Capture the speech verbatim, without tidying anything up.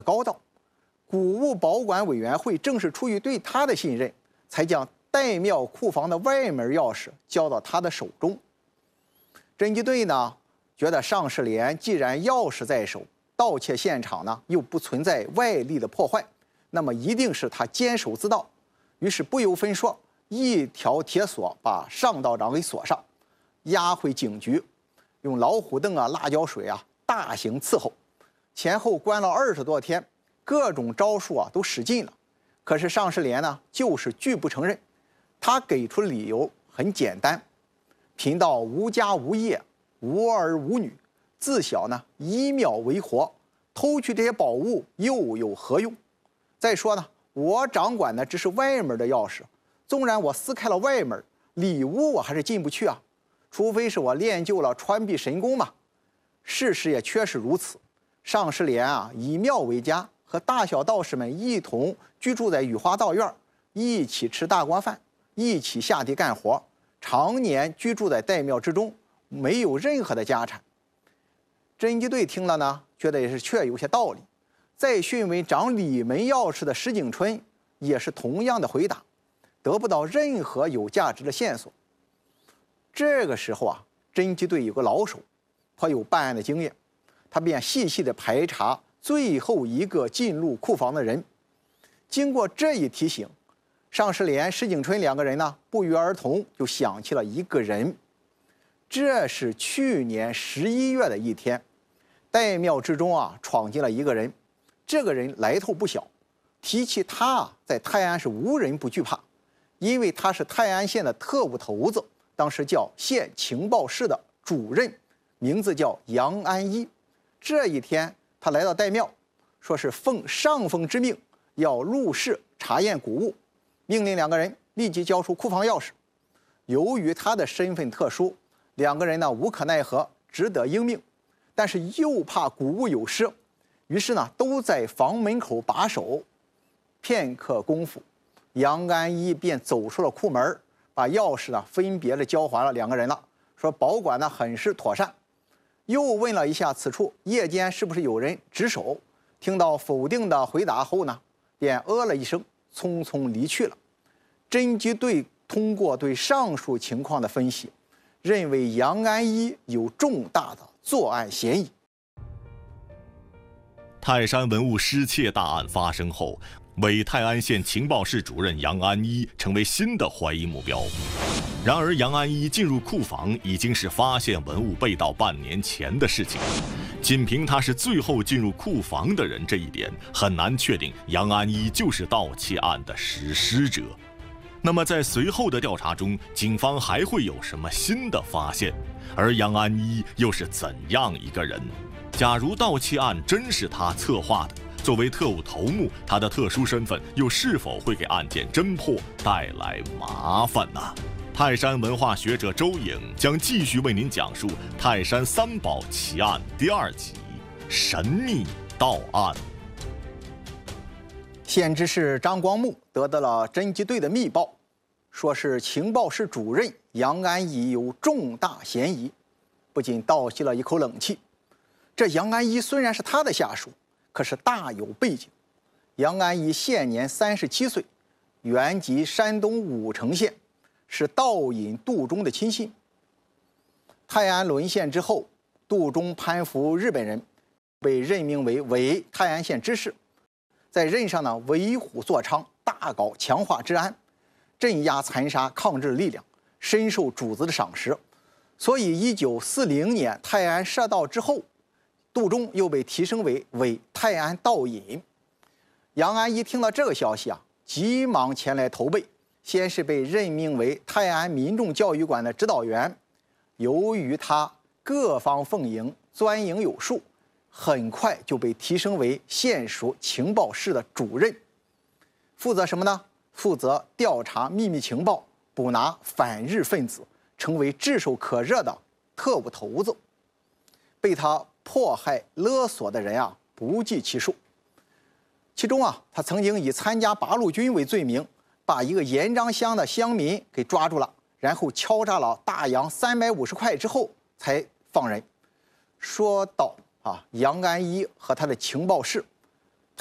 高道。谷物保管委员会正是出于对他的信任，才将岱庙库房的外门钥匙交到他的手中。侦缉队呢，觉得尚世廉既然钥匙在手，盗窃现场呢又不存在外力的破坏，那么一定是他监守自盗。于是不由分说，一条铁锁把尚道长给锁上，押回警局，用老虎凳啊、辣椒水啊大刑伺候，前后关了二十多天，各种招数啊都使尽了。可是尚世廉呢，就是拒不承认。他给出的理由很简单：贫道无家无业，无儿无女，自小呢以庙为活，偷去这些宝物又有何用？再说呢，我掌管的只是外门的钥匙，纵然我撕开了外门，里屋我还是进不去啊，除非是我练就了穿壁神功嘛。事实也确实如此。尚世廉啊，以庙为家，和大小道士们一同居住在雨花道院，一起吃大锅饭，一起下地干活，常年居住在岱庙之中，没有任何的家产。侦缉队听了呢，觉得也是确有些道理。再讯问掌里门钥匙的石景春，也是同样的回答，得不到任何有价值的线索。这个时候啊，侦缉队有个老手，颇有办案的经验，他便细细的排查最后一个进入库房的人。经过这一提醒，尚世廉、石景春两个人呢，不约而同就想起了一个人。这是去年十一月的一天，岱庙之中啊，闯进了一个人。这个人来头不小，提起他啊，在泰安是无人不惧怕，因为他是泰安县的特务头子，当时叫县情报室的主任，名字叫杨安一。这一天，他来到岱庙，说是奉上峰之命，要入室查验谷物，命令两个人立即交出库房钥匙。由于他的身份特殊，两个人呢无可奈何，只得应命，但是又怕谷物有失，于是呢都在房门口把守。片刻功夫，杨安一便走出了库门，把钥匙呢分别的交还了两个人了，说保管呢很是妥善。又问了一下此处夜间是不是有人值守，听到否定的回答后呢，便呃了一声，匆匆离去了。侦缉队通过对上述情况的分析，认为杨安一有重大的作案嫌疑。 泰山文物失窃大案发生后，为泰安县情报室主任杨安一成为新的怀疑目标。然而，杨安一进入库房已经是发现文物被盗半年前的事情，仅凭他是最后进入库房的人这一点，很难确定杨安一就是盗窃案的实施者。那么，在随后的调查中，警方还会有什么新的发现？而杨安一又是怎样一个人？假如盗窃案真是他策划的，作为特务头目，他的特殊身份又是否会给案件侦破带来麻烦呢？泰山文化学者周颖将继续为您讲述《泰山三宝奇案》第二集《神秘盗案》。 县知事张光木得到了侦缉队的密报，说是情报室主任杨安一有重大嫌疑，不仅倒吸了一口冷气。这杨安一虽然是他的下属，可是大有背景。杨安一现年三十七岁，原籍山东武城县，是道隐杜忠的亲信。泰安沦陷之后，杜忠攀附日本人，被任命为伪泰安县知事，在任上呢为虎作伥，大搞强化治安，镇压残杀抗日力量，深受主子的赏识。所以一九四零年泰安设道之后，杜忠又被提升为伪泰安道隐。杨安一听到这个消息啊，急忙前来投奔，先是被任命为泰安民众教育馆的指导员。由于他各方奉迎，钻营有术，很快就被提升为县属情报室的主任。负责什么呢？负责调查秘密情报，捕拿反日分子，成为炙手可热的特务头子。被他迫害勒索的人啊，不计其数。其中啊，他曾经以参加八路军为罪名，把一个严章乡的乡民给抓住了，然后敲诈了大洋三百五十块之后才放人。说到啊，杨安一和他的情报室